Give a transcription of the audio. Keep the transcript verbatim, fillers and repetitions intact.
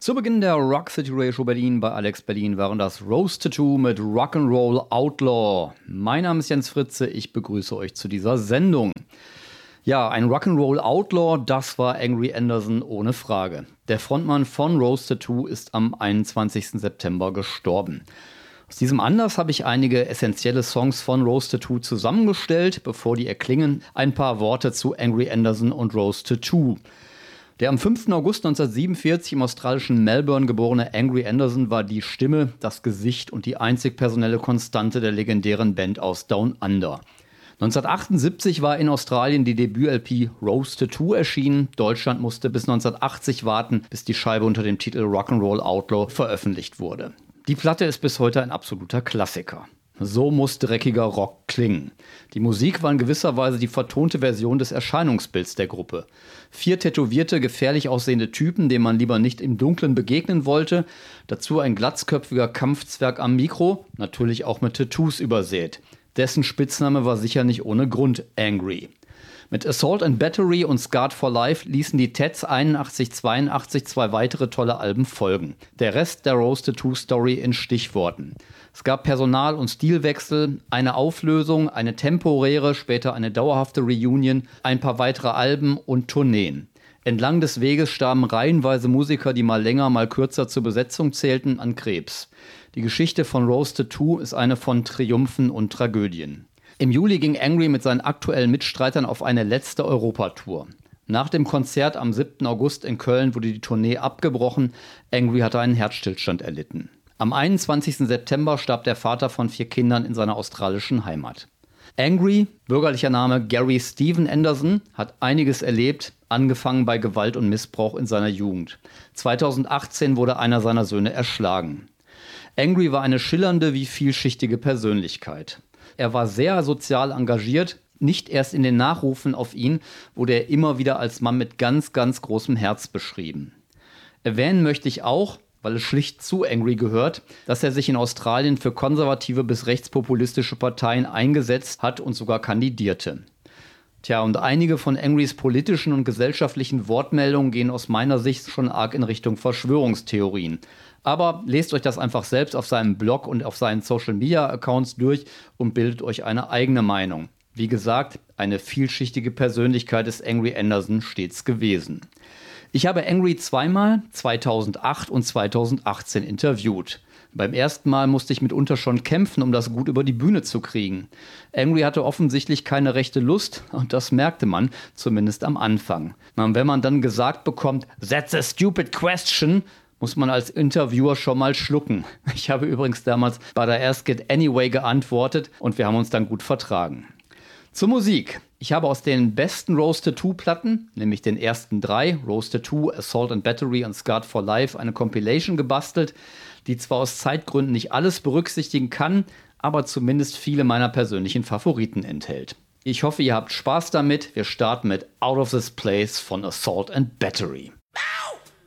Zu Beginn der Rock City Radio Show Berlin bei Alex Berlin waren das Rose Tattoo mit Rock'n'Roll Outlaw. Mein Name ist Jens Fritze, ich begrüße euch zu dieser Sendung. Ja, ein Rock'n'Roll Outlaw, das war Angry Anderson ohne Frage. Der Frontmann von Rose Tattoo ist am einundzwanzigsten September gestorben. Aus diesem Anlass habe ich einige essentielle Songs von Rose Tattoo zusammengestellt. Bevor die erklingen, ein paar Worte zu Angry Anderson und Rose Tattoo. Der am fünften August neunzehnhundertsiebenundvierzig im australischen Melbourne geborene Angry Anderson war die Stimme, das Gesicht und die einzig personelle Konstante der legendären Band aus Down Under. neunzehnhundertachtundsiebzig war in Australien die Debüt-L P Rose Tattoo erschienen. Deutschland musste bis neunzehnhundertachtzig warten, bis die Scheibe unter dem Titel Rock'n'Roll Outlaw veröffentlicht wurde. Die Platte ist bis heute ein absoluter Klassiker. So muss dreckiger Rock klingen. Die Musik war in gewisser Weise die vertonte Version des Erscheinungsbilds der Gruppe. Vier tätowierte, gefährlich aussehende Typen, denen man lieber nicht im Dunkeln begegnen wollte. Dazu ein glatzköpfiger Kampfzwerg am Mikro, natürlich auch mit Tattoos übersät. Dessen Spitzname war sicher nicht ohne Grund Angry. Mit Assault and Battery und Scarred for Life ließen die Tats einundachtzig zweiundachtzig zwei weitere tolle Alben folgen. Der Rest der Rose Tattoo Story in Stichworten. Es gab Personal- und Stilwechsel, eine Auflösung, eine temporäre, später eine dauerhafte Reunion, ein paar weitere Alben und Tourneen. Entlang des Weges starben reihenweise Musiker, die mal länger, mal kürzer zur Besetzung zählten, an Krebs. Die Geschichte von Rose Tattoo ist eine von Triumphen und Tragödien. Im Juli ging Angry mit seinen aktuellen Mitstreitern auf eine letzte Europatour. Nach dem Konzert am siebten August in Köln wurde die Tournee abgebrochen. Angry hatte einen Herzstillstand erlitten. Am einundzwanzigsten September starb der Vater von vier Kindern in seiner australischen Heimat. Angry, bürgerlicher Name Gary Stephen Anderson, hat einiges erlebt, angefangen bei Gewalt und Missbrauch in seiner Jugend. zweitausendachtzehn wurde einer seiner Söhne erschlagen. Angry war eine schillernde wie vielschichtige Persönlichkeit. Er war sehr sozial engagiert. Nicht erst in den Nachrufen auf ihn wurde er immer wieder als Mann mit ganz, ganz großem Herz beschrieben. Erwähnen möchte ich auch, weil es schlicht zu Angry gehört, dass er sich in Australien für konservative bis rechtspopulistische Parteien eingesetzt hat und sogar kandidierte. Tja, und einige von Angrys politischen und gesellschaftlichen Wortmeldungen gehen aus meiner Sicht schon arg in Richtung Verschwörungstheorien. Aber lest euch das einfach selbst auf seinem Blog und auf seinen Social-Media-Accounts durch und bildet euch eine eigene Meinung. Wie gesagt, eine vielschichtige Persönlichkeit ist Angry Anderson stets gewesen. Ich habe Angry zweimal, zweitausendacht und zweitausendachtzehn, interviewt. Beim ersten Mal musste ich mitunter schon kämpfen, um das gut über die Bühne zu kriegen. Angry hatte offensichtlich keine rechte Lust und das merkte man, zumindest am Anfang. Und wenn man dann gesagt bekommt, "That's a stupid question", muss man als Interviewer schon mal schlucken. Ich habe übrigens damals bei der Ask It Anyway geantwortet und wir haben uns dann gut vertragen. Zur Musik. Ich habe aus den besten Rose Tattoo Platten, nämlich den ersten drei, Rose Tattoo, Assault and Battery und Scarred for Life, eine Compilation gebastelt, die zwar aus Zeitgründen nicht alles berücksichtigen kann, aber zumindest viele meiner persönlichen Favoriten enthält. Ich hoffe, ihr habt Spaß damit. Wir starten mit Out of This Place von Assault and Battery.